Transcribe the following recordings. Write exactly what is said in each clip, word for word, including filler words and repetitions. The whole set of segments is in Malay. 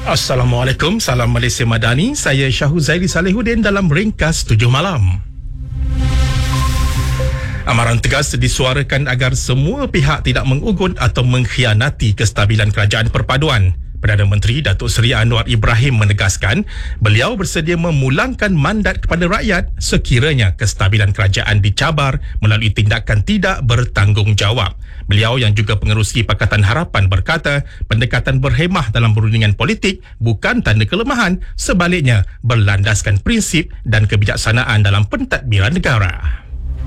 Assalamualaikum, salam Malaysia Madani. Saya Syahuzaili Salihuddin dalam Ringkas tujuh Malam. Amaran tegas disuarakan agar semua pihak tidak mengugut atau mengkhianati kestabilan kerajaan perpaduan. Perdana Menteri Datuk Seri Anwar Ibrahim menegaskan beliau bersedia memulangkan mandat kepada rakyat sekiranya kestabilan kerajaan dicabar melalui tindakan tidak bertanggungjawab. Beliau yang juga pengerusi Pakatan Harapan berkata pendekatan berhemah dalam perundingan politik bukan tanda kelemahan, sebaliknya berlandaskan prinsip dan kebijaksanaan dalam pentadbiran negara.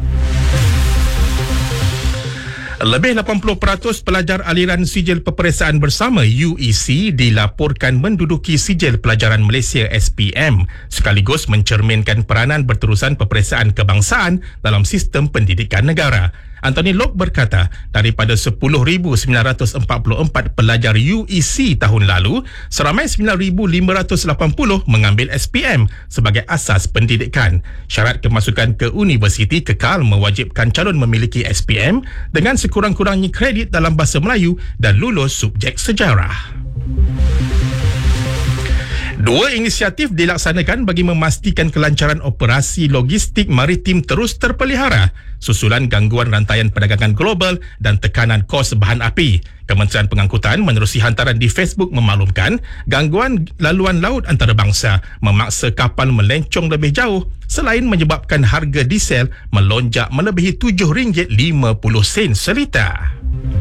Lebih lapan puluh peratus pelajar aliran Sijil Peperiksaan Bersama U E C dilaporkan menduduki Sijil Pelajaran Malaysia S P M sekaligus mencerminkan peranan berterusan peperiksaan kebangsaan dalam sistem pendidikan negara. Anthony Lok berkata, daripada sepuluh ribu sembilan ratus empat puluh empat pelajar U E C tahun lalu, seramai sembilan ribu lima ratus lapan puluh mengambil S P M sebagai asas pendidikan. Syarat kemasukan ke universiti kekal mewajibkan calon memiliki S P M dengan sekurang-kurangnya kredit dalam bahasa Melayu dan lulus subjek sejarah. Dua inisiatif dilaksanakan bagi memastikan kelancaran operasi logistik maritim terus terpelihara susulan gangguan rantaian perdagangan global dan tekanan kos bahan api. Kementerian Pengangkutan menerusi hantaran di Facebook memaklumkan gangguan laluan laut antarabangsa memaksa kapal melencong lebih jauh selain menyebabkan harga diesel melonjak melebihi tujuh ringgit lima puluh sen seliter.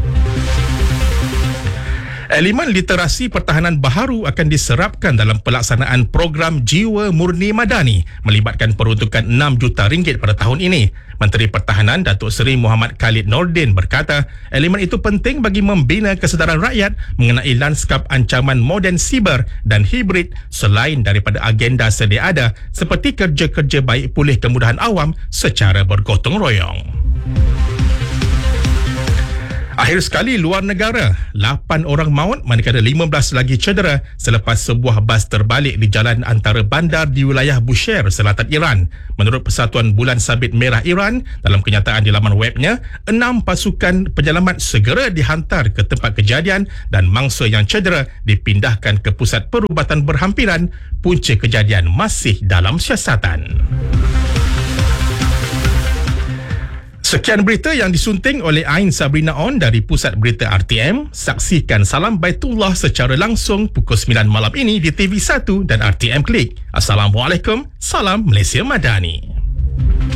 Elemen literasi pertahanan baharu akan diserapkan dalam pelaksanaan program Jiwa Murni Madani melibatkan peruntukan enam juta ringgit pada tahun ini. Menteri Pertahanan Datuk Seri Muhammad Khalid Nordin berkata, elemen itu penting bagi membina kesedaran rakyat mengenai lanskap ancaman moden siber dan hibrid selain daripada agenda sedia ada seperti kerja-kerja baik pulih kemudahan awam secara bergotong royong. Akhir sekali luar negara, lapan orang maut manakala lima belas lagi cedera selepas sebuah bas terbalik di jalan antara bandar di wilayah Bushehr, selatan Iran. Menurut Persatuan Bulan Sabit Merah Iran, dalam kenyataan di laman webnya, enam pasukan penyelamat segera dihantar ke tempat kejadian dan mangsa yang cedera dipindahkan ke pusat perubatan berhampiran. Punca kejadian masih dalam siasatan. Sekian berita yang disunting oleh Ain Sabrina On dari Pusat Berita R T M. Saksikan Salam Baitullah secara langsung pukul sembilan malam ini di T V satu dan R T M Klik. Assalamualaikum, salam Malaysia Madani.